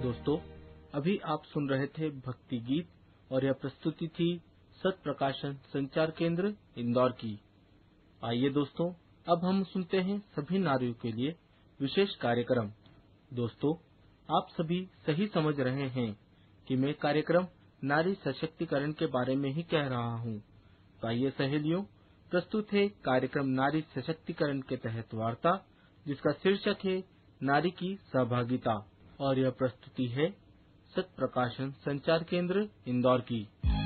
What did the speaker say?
दोस्तों, अभी आप सुन रहे थे भक्ति गीत और यह प्रस्तुति थी सत प्रकाशन संचार केंद्र इंदौर की। आइए दोस्तों, अब हम सुनते हैं सभी नारियों के लिए विशेष कार्यक्रम। दोस्तों, आप सभी सही समझ रहे हैं कि मैं कार्यक्रम नारी सशक्तिकरण के बारे में ही कह रहा हूँ। तो आइए सहेलियों, प्रस्तुत है कार्यक्रम नारी सशक्तिकरण के तहत वार्ता, जिसका शीर्षक है नारी की सहभागिता, और यह प्रस्तुति है सत प्रकाशन संचार केंद्र इंदौर की।